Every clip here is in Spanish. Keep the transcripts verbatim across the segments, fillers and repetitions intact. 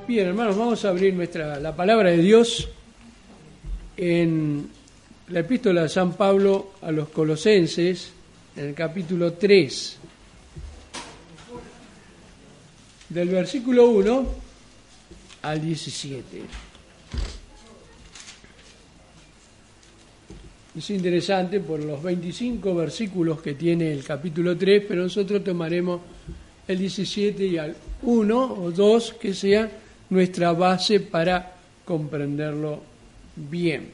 Bien, hermanos, vamos a abrir nuestra, la palabra de Dios en la epístola de San Pablo a los Colosenses, en el capítulo tres, del versículo uno al diecisiete. Es interesante por los veinticinco versículos que tiene el capítulo tres, pero nosotros tomaremos el diecisiete y al uno o dos que sea nuestra base para comprenderlo bien.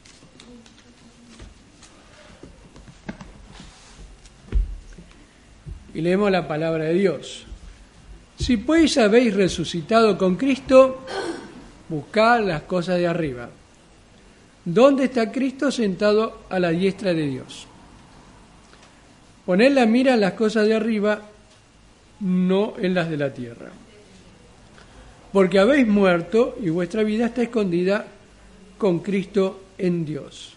Y leemos la palabra de Dios. Si pues habéis resucitado con Cristo, buscad las cosas de arriba. ¿Dónde está Cristo sentado a la diestra de Dios? Poned la mira en las cosas de arriba, no en las de la tierra. Porque habéis muerto y vuestra vida está escondida con Cristo en Dios.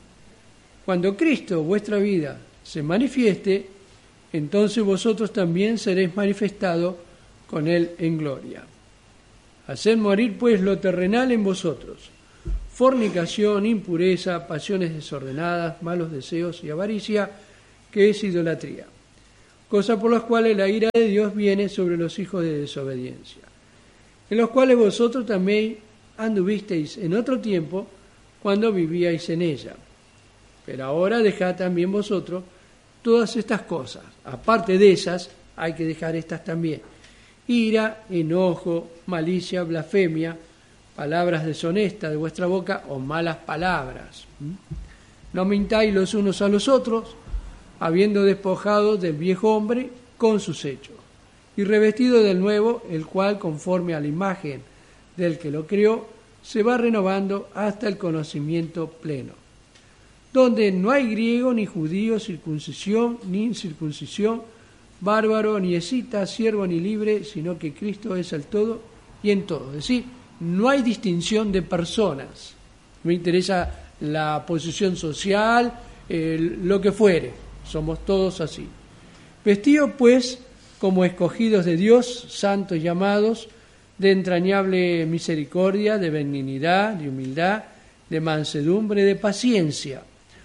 Cuando Cristo, vuestra vida, se manifieste, entonces vosotros también seréis manifestados con Él en gloria. Haced morir pues lo terrenal en vosotros: fornicación, impureza, pasiones desordenadas, malos deseos y avaricia, que es idolatría, cosas por las cuales la ira de Dios viene sobre los hijos de desobediencia, en los cuales vosotros también anduvisteis en otro tiempo cuando vivíais en ella. Pero ahora dejad también vosotros todas estas cosas. Aparte de esas, hay que dejar estas también: ira, enojo, malicia, blasfemia, palabras deshonestas de vuestra boca o malas palabras. No mintáis los unos a los otros, habiendo despojado del viejo hombre con sus hechos, y revestido del nuevo, el cual, conforme a la imagen del que lo creó, se va renovando hasta el conocimiento pleno, donde no hay griego ni judío, circuncisión ni incircuncisión, bárbaro ni escita, siervo ni libre, sino que Cristo es el todo y en todo. Es decir, no hay distinción de personas. Me interesa la posición social, eh, lo que fuere. Somos todos así. Vestidos pues como escogidos de Dios, santos y amados, de entrañable misericordia, de benignidad, de humildad, de mansedumbre, de paciencia,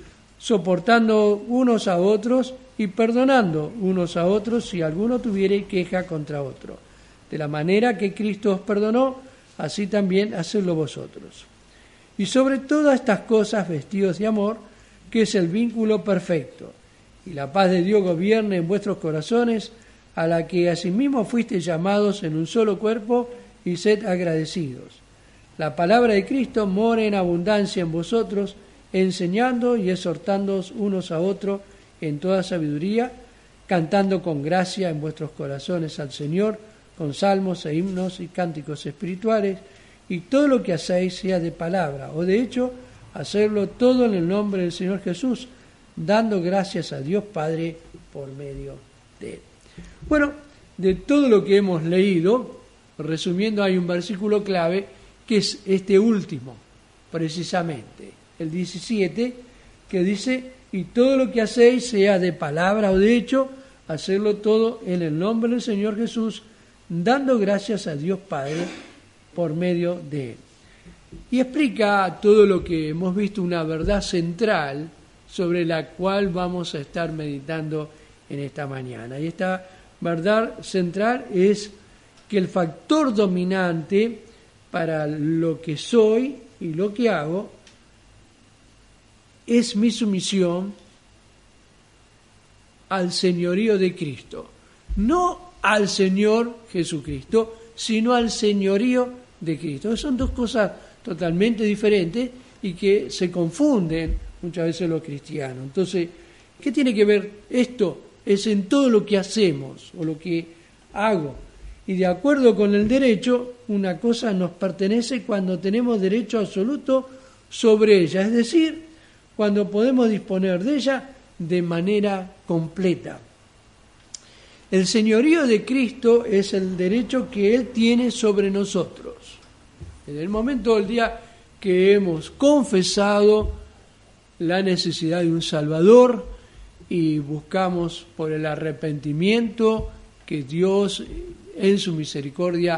soportando unos a otros y perdonando unos a otros si alguno tuviere queja contra otro. De la manera que Cristo os perdonó, así también hacedlo vosotros. Y sobre todas estas cosas vestidos de amor, que es el vínculo perfecto. Y la paz de Dios gobierne en vuestros corazones, a la que asimismo fuisteis llamados en un solo cuerpo, y sed agradecidos. La palabra de Cristo more en abundancia en vosotros, enseñando y exhortándoos unos a otros en toda sabiduría, cantando con gracia en vuestros corazones al Señor, con salmos e himnos y cánticos espirituales, y todo lo que hacéis, sea de palabra o de hecho, hacerlo todo en el nombre del Señor Jesús, dando gracias a Dios Padre por medio de Él. Bueno, de todo lo que hemos leído, resumiendo, hay un versículo clave que es este último, precisamente, el diecisiete, que dice: y todo lo que hacéis, sea de palabra o de hecho, hacerlo todo en el nombre del Señor Jesús, dando gracias a Dios Padre por medio de Él. Y explica todo lo que hemos visto, una verdad central sobre la cual vamos a estar meditando en esta mañana. Y esta verdad central es que el factor dominante para lo que soy y lo que hago es mi sumisión al señorío de Cristo. No al Señor Jesucristo, sino al señorío de Cristo. Son dos cosas totalmente diferentes y que se confunden muchas veces los cristianos. Entonces, ¿qué tiene que ver esto? Es en todo lo que hacemos o lo que hago. Y de acuerdo con el derecho, una cosa nos pertenece cuando tenemos derecho absoluto sobre ella, es decir, cuando podemos disponer de ella de manera completa. El señorío de Cristo es el derecho que Él tiene sobre nosotros. En el momento del día que hemos confesado la necesidad de un Salvador y buscamos por el arrepentimiento que Dios en su misericordia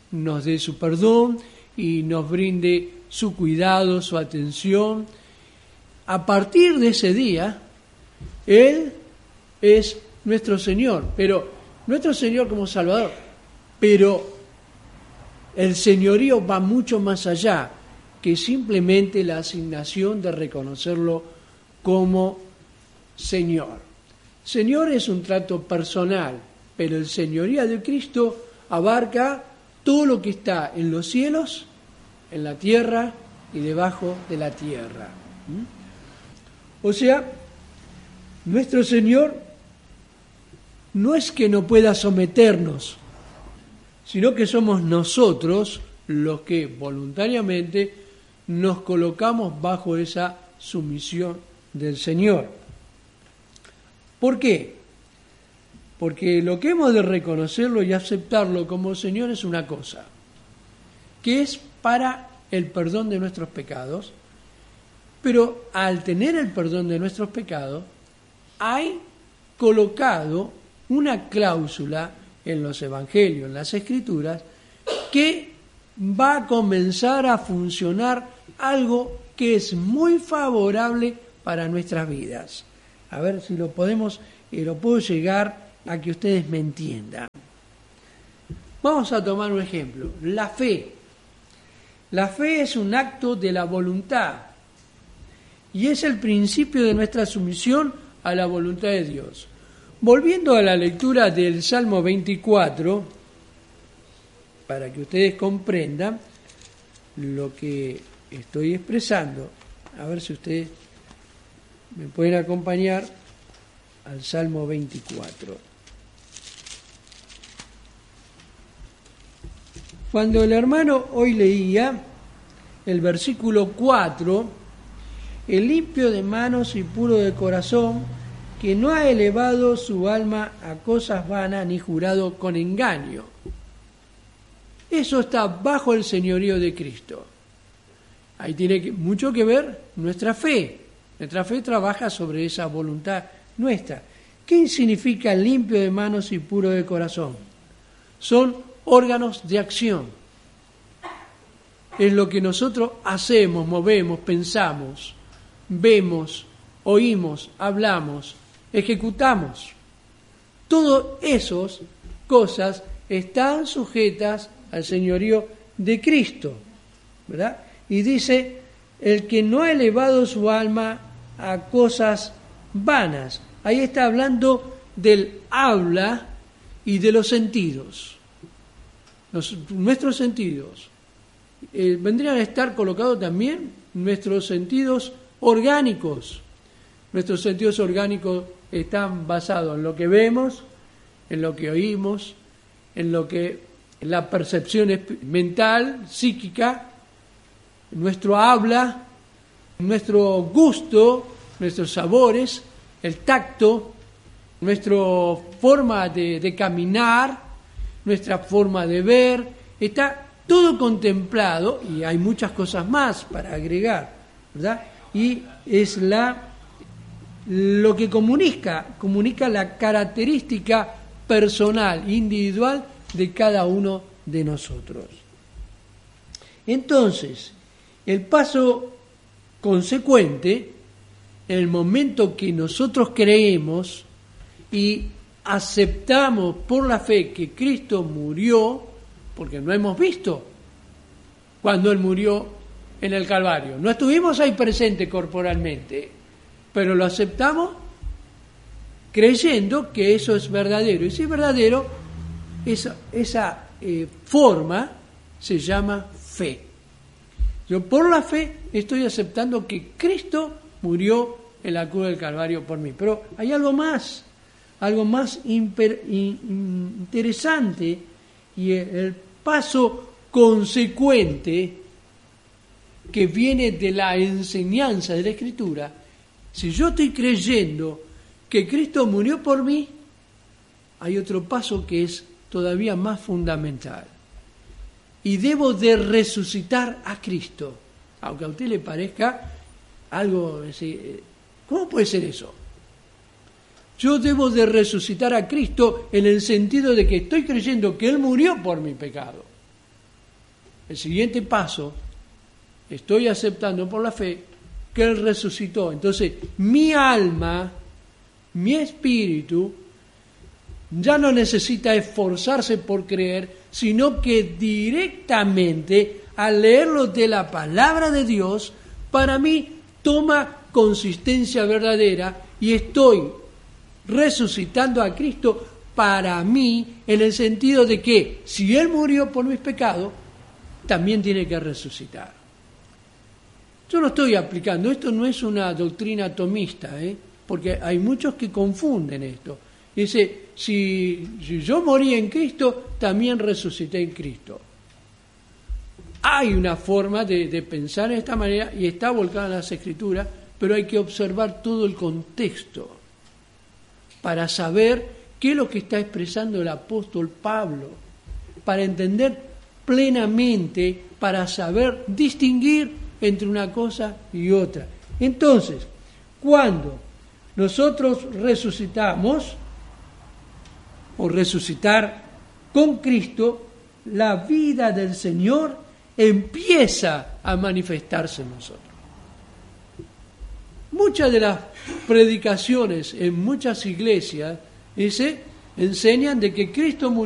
nos dé su perdón y nos brinde su cuidado, su atención. A partir de ese día, Él es nuestro Señor, pero nuestro Señor como Salvador, pero el señorío va mucho más allá que simplemente la asignación de reconocerlo como Señor. Señor es un trato personal, pero el señorío de Cristo abarca todo lo que está en los cielos, en la tierra y debajo de la tierra. ¿Mm? O sea, nuestro Señor no es que no pueda someternos, sino que somos nosotros los que voluntariamente nos colocamos bajo esa sumisión del Señor. ¿Por qué? Porque lo que hemos de reconocerlo y aceptarlo como Señor es una cosa, que es para el perdón de nuestros pecados, pero al tener el perdón de nuestros pecados, hay colocado una cláusula en los evangelios, en las escrituras, que va a comenzar a funcionar algo que es muy favorable para nuestras vidas. A ver si lo podemos, eh, lo puedo llegar a que ustedes me entiendan. Vamos a tomar un ejemplo, la fe. La fe es un acto de la voluntad y es el principio de nuestra sumisión a la voluntad de Dios. Volviendo a la lectura del Salmo veinticuatro, para que ustedes comprendan lo que estoy expresando, a ver si ustedes me pueden acompañar al Salmo veinticuatro. Cuando el hermano hoy leía el versículo cuatro, el limpio de manos y puro de corazón, que no ha elevado su alma a cosas vanas ni jurado con engaño. Eso está bajo el señorío de Cristo. Ahí tiene mucho que ver nuestra fe. Nuestra fe trabaja sobre esa voluntad nuestra. ¿Qué significa limpio de manos y puro de corazón? Son órganos de acción. Es lo que nosotros hacemos, movemos, pensamos, vemos, oímos, hablamos, ejecutamos. Todas esas cosas están sujetas al señorío de Cristo, ¿verdad? Y dice, el que no ha elevado su alma a cosas vanas. Ahí está hablando del habla y de los sentidos. Los, nuestros sentidos. Eh, vendrían a estar colocados también nuestros sentidos orgánicos. Nuestros sentidos orgánicos están basados en lo que vemos, en lo que oímos, en lo que en la percepción mental, psíquica, nuestro habla, nuestro gusto, nuestros sabores, el tacto, nuestra forma de, de caminar, nuestra forma de ver, está todo contemplado y hay muchas cosas más para agregar, ¿verdad? Y es la lo que comunica, comunica la característica personal, individual de cada uno de nosotros. Entonces, el paso consecuente, en el momento que nosotros creemos y aceptamos por la fe que Cristo murió, porque no hemos visto cuando Él murió en el Calvario, no estuvimos ahí presentes corporalmente, pero lo aceptamos creyendo que eso es verdadero. Y si es verdadero, esa, esa eh, forma se llama fe. Yo por la fe estoy aceptando que Cristo murió en la cruz del Calvario por mí. Pero hay algo más, algo más imper, in, interesante, y el paso consecuente que viene de la enseñanza de la Escritura. Si yo estoy creyendo que Cristo murió por mí, hay otro paso que es todavía más fundamental. Y debo de resucitar a Cristo. Aunque a usted le parezca algo, ¿cómo puede ser eso? Yo debo de resucitar a Cristo en el sentido de que estoy creyendo que Él murió por mi pecado. el siguiente paso, estoy aceptando por la fe que Él resucitó. Entonces, mi alma, mi espíritu, ya no necesita esforzarse por creer, sino que directamente, al leerlo de la palabra de Dios, para mí toma consistencia verdadera y estoy resucitando a Cristo para mí, en el sentido de que si Él murió por mis pecados, también tiene que resucitar. Yo lo estoy aplicando, esto no es una doctrina tomista, ¿eh? Porque hay muchos que confunden esto. Dice, si, si yo morí en Cristo, también resucité en Cristo. Hay una forma de, de pensar de esta manera y está volcada en las Escrituras, pero hay que observar todo el contexto para saber qué es lo que está expresando el apóstol Pablo, para entender plenamente, para saber distinguir entre una cosa y otra. Entonces, cuando nosotros resucitamos, o resucitar con Cristo, la vida del Señor empieza a manifestarse en nosotros. Muchas de las predicaciones en muchas iglesias dice, enseñan de que Cristo murió